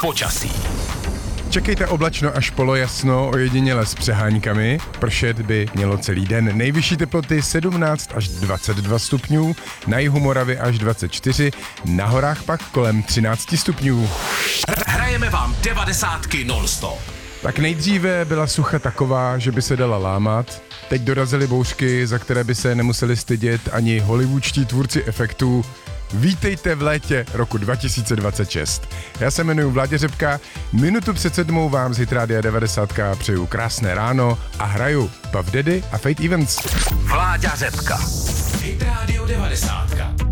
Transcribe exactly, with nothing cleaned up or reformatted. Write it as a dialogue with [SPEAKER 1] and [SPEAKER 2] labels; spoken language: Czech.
[SPEAKER 1] Počasí.
[SPEAKER 2] Čekejte oblačno až polojasno, ojediněle s přeháňkami. Pršet by mělo celý den. Nejvyšší teploty sedmnáct až dvacet dva stupňů, na jihu Moravy až dvacet čtyři, na horách pak kolem třináct stupňů.
[SPEAKER 1] Hrajeme vám devadesátky non-stop.
[SPEAKER 2] Tak nejdříve byla sucha taková, že by se dala lámat. Teď dorazily bouřky, za které by se nemuseli stydět ani hollywoodští tvůrci efektů. Vítejte v létě roku dva tisíce dvacet šest. Já se jmenuji Vláďa Řepka, minutu před sedmou vám z Hit Rádia devadesát přeju krásné ráno a hraju Puff Daddy a Fate Events.
[SPEAKER 1] Vláďa Řepka. Hit Radio devadesát.